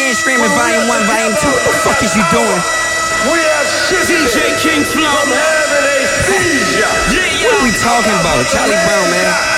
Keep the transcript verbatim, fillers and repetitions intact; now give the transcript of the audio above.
Screaming Volume one, Volume two. What the fuck is you doing? We are shifting D J King Flow. from having a seizure. Yeah, What are we yeah. talking about? Charlie Brown, man.